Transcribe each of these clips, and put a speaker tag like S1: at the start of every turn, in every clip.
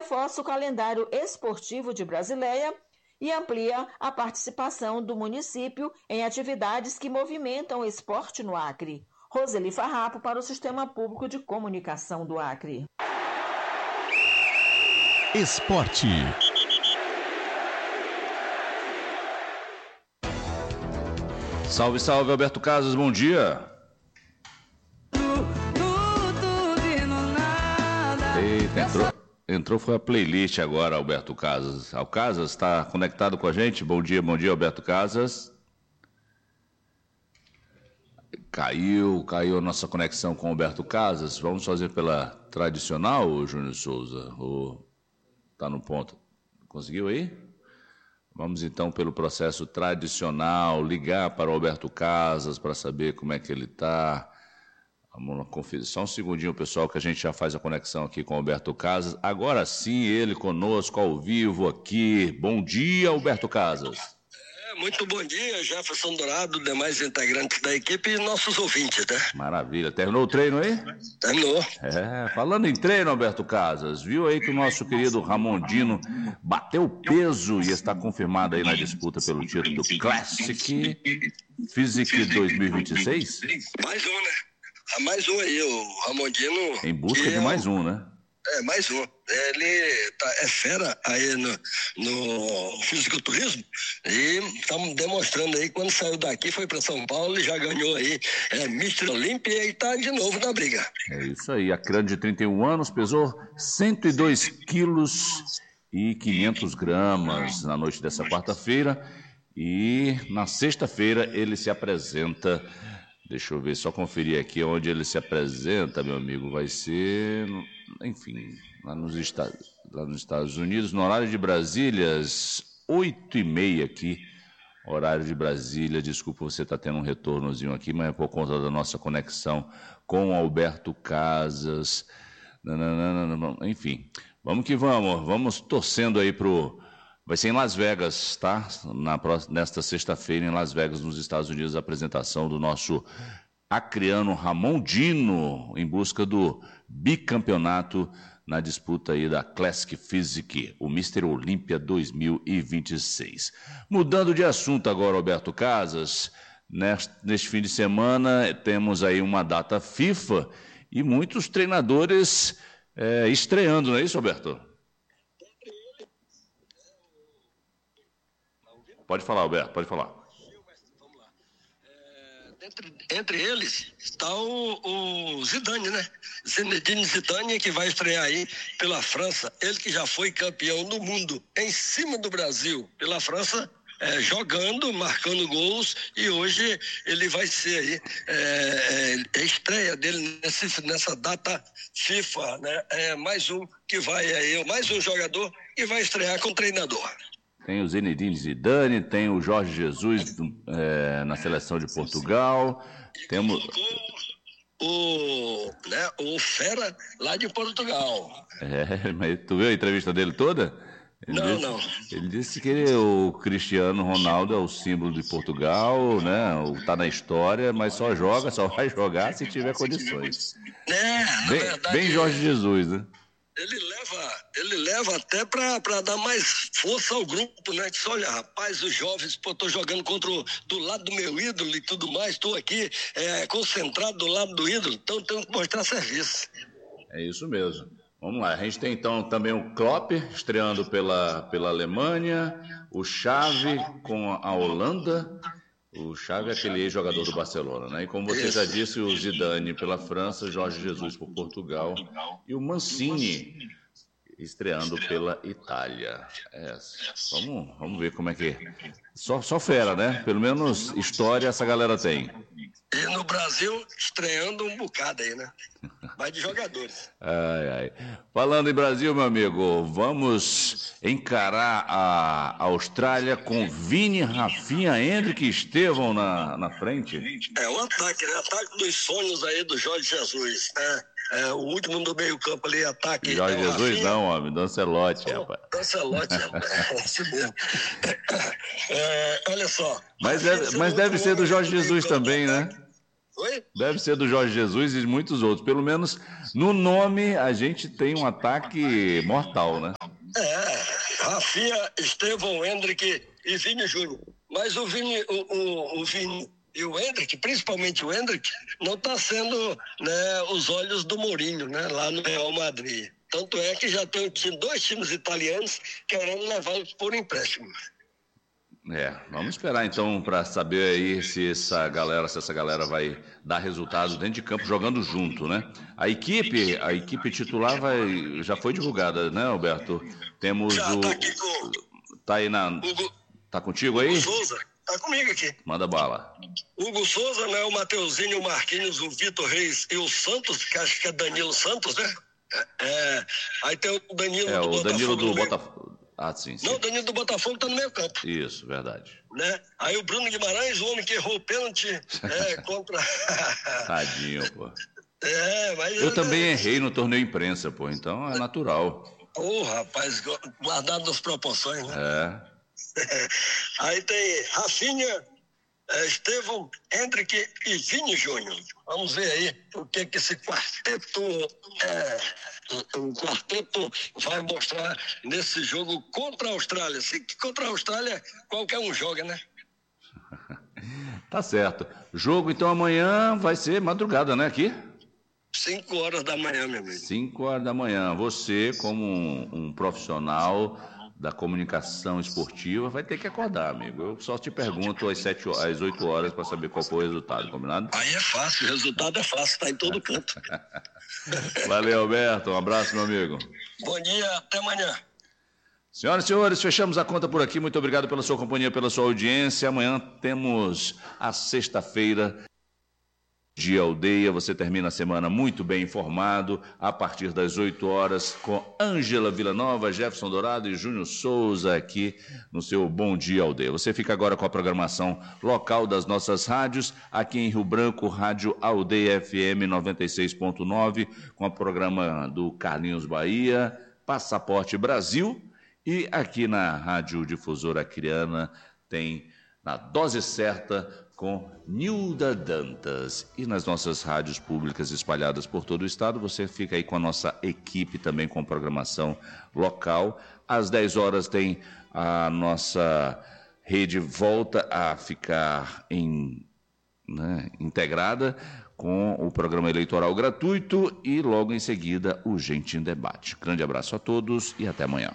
S1: reforça o calendário esportivo de Brasileia e amplia a participação do município em atividades que movimentam o esporte no Acre. Roseli Farrapo para o Sistema Público de Comunicação do Acre.
S2: Esporte.
S3: Salve, salve, Alberto Casas, bom dia. Eita, entrou foi a playlist agora, Alberto Casas. O Casas está conectado com a gente? Bom dia, Alberto Casas. Caiu a nossa conexão com o Alberto Casas. Vamos fazer pela tradicional, Júnior Souza? Ou tá no ponto? Conseguiu aí? Vamos então pelo processo tradicional, ligar para o Alberto Casas para saber como é que ele está. Vamos conferir. Só um segundinho, pessoal, que a gente já faz a conexão aqui com o Alberto Casas. Agora sim, ele conosco ao vivo aqui. Bom dia, Alberto Casas.
S4: Muito bom dia, Jefferson Dourado, demais integrantes da equipe e nossos ouvintes, né?
S3: Maravilha. Terminou o treino aí?
S4: Terminou.
S3: Falando em treino, Alberto Casas, viu aí que o nosso querido Ramondino bateu peso e está confirmado aí na disputa pelo título do Classic Physique 2026?
S4: Mais um, né? Mais um aí, o Ramondino.
S3: Em busca de mais um, né?
S4: Mais um. Ele é fera aí no fisiculturismo e estamos demonstrando aí, quando saiu daqui, foi para São Paulo e já ganhou aí Mr. Olímpia e está de novo na briga.
S3: É isso aí, acreano de 31 anos, pesou 102 quilos e 500 gramas na noite dessa quarta-feira e na sexta-feira ele se apresenta. Deixa eu ver, só conferir aqui onde ele se apresenta, meu amigo. Vai ser, enfim, lá nos Estados Unidos, no horário de Brasília, às 8h30 aqui, horário de Brasília. Desculpa, você está tendo um retornozinho aqui, mas é por conta da nossa conexão com Alberto Casas. Enfim, vamos que vamos torcendo aí pro... Vai ser em Las Vegas, tá? Nesta sexta-feira, em Las Vegas, nos Estados Unidos, a apresentação do nosso acreano Ramondino, em busca do bicampeonato na disputa aí da Classic Physique, o Mr. Olímpia 2026. Mudando de assunto agora, Alberto Casas, neste fim de semana temos aí uma data FIFA e muitos treinadores estreando, não é isso, Alberto? Pode falar, Alberto, pode falar.
S4: Vamos lá. Entre eles está o Zidane, né? Zinedine Zidane, que vai estrear aí pela França. Ele que já foi campeão do mundo em cima do Brasil pela França, jogando, marcando gols, e hoje ele vai ser aí a estreia dele nessa data FIFA, né? Mais um que vai aí, mais um jogador que vai estrear com o treinador.
S3: Tem o Zinedine Zidane, tem o Jorge Jesus na seleção de Portugal. Temos
S4: o Fera lá de Portugal.
S3: Mas tu viu a entrevista dele toda?
S4: Não.
S3: Ele disse que o Cristiano Ronaldo é o símbolo de Portugal, né? Tá na história, mas só vai jogar se tiver condições. Bem Jorge Jesus, né?
S4: Ele leva até para dar mais força ao grupo, né? Que olha, rapaz, os jovens, tô jogando do lado do meu ídolo e tudo mais, estou aqui concentrado do lado do ídolo, então tenho que mostrar serviço.
S3: É isso mesmo. Vamos lá, a gente tem então também o Klopp estreando pela Alemanha, o Xavi com a Holanda. O Xavi é aquele ex-jogador do Barcelona, né? E como você já disse, o Zidane pela França, Jorge Jesus por Portugal e o Mancini estreando pela Itália. Vamos ver como é que... Só fera, né? Pelo menos história essa galera tem.
S4: E no Brasil, estreando um bocado aí, né? Vai de jogadores.
S3: Falando em Brasil, meu amigo, vamos encarar a Austrália com Vini, Rafinha, Endrick e Estevão na frente.
S4: O ataque, né? Ataque dos sonhos aí do Jorge Jesus, né? O último do meio campo ali, ataque.
S3: Jorge Jesus Rafinha. Não, homem, Dancelotti, rapaz.
S4: Dancelotti, rapaz. É isso mesmo. Olha só.
S3: Mas deve ser do Jorge Jesus também, né?
S4: Oi?
S3: Deve ser do Jorge Jesus e de muitos outros. Pelo menos no nome a gente tem um ataque mortal, né?
S4: Rafinha, Estevão, Hendrick e Vini Júnior. Mas o Vini e o Hendrick, principalmente o Hendrick, não está sendo, né, os olhos do Mourinho, né, lá no Real Madrid. Tanto é que já tem dois times italianos querendo levá-los por empréstimo.
S3: Vamos esperar então para saber aí se essa galera vai dar resultado dentro de campo jogando junto, né? A equipe titular já foi divulgada, né, Alberto? Temos tá aí tá contigo aí?
S4: Hugo Souza, tá comigo aqui.
S3: Manda bala.
S4: Hugo Souza, né, o Mateuzinho, o Marquinhos, o Vitor Reis e o Santos, que acho que é Danilo Santos, né? Aí tem o Danilo do Botafogo.
S3: Danilo do Botafogo. Ah, sim.
S4: Não, o Danilo do Botafogo tá no meio campo.
S3: Isso, verdade.
S4: Né? Aí o Bruno Guimarães, o homem que errou o pênalti contra...
S3: Tadinho, pô.
S4: Mas
S3: eu também errei no torneio imprensa, pô, então é natural.
S4: Rapaz, guardado as proporções, né? Aí tem Rafinha, Estevão, Hendrick e Vini Júnior. Vamos ver aí o que esse quarteto vai mostrar nesse jogo contra a Austrália. Contra a Austrália, qualquer um joga, né?
S3: Tá certo. Jogo, então, amanhã vai ser madrugada, né, aqui?
S4: 5 horas da manhã, meu amigo.
S3: 5 horas da manhã. Você, como um profissional da comunicação esportiva, vai ter que acordar, amigo. Eu só te pergunto às 8 horas para saber qual foi o resultado, combinado?
S4: Aí é fácil, o resultado é fácil, tá em todo canto.
S3: Valeu, Alberto. Um abraço, meu amigo.
S4: Bom dia, até amanhã.
S3: Senhoras e senhores, fechamos a conta por aqui. Muito obrigado pela sua companhia, pela sua audiência. Amanhã temos a sexta-feira, Dia Aldeia. Você termina a semana muito bem informado, a partir das 8 horas, com Ângela Villanova, Jefferson Dourado e Júnior Souza aqui no seu Bom Dia Aldeia. Você fica agora com a programação local das nossas rádios, aqui em Rio Branco, Rádio Aldeia FM 96.9, com o programa do Carlinhos Bahia, Passaporte Brasil, e aqui na Rádio Difusora Acreana tem Na Dose Certa, com Nilda Dantas. E nas nossas rádios públicas espalhadas por todo o estado, você fica aí com a nossa equipe também com programação local. Às 10 horas tem a nossa rede volta a ficar integrada com o programa eleitoral gratuito e logo em seguida o Gente em Debate. Grande abraço a todos e até amanhã.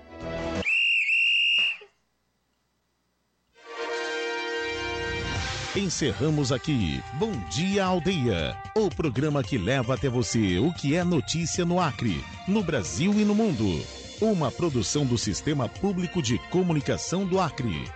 S2: Encerramos aqui Bom Dia Aldeia, o programa que leva até você o que é notícia no Acre, no Brasil e no mundo. Uma produção do Sistema Público de Comunicação do Acre.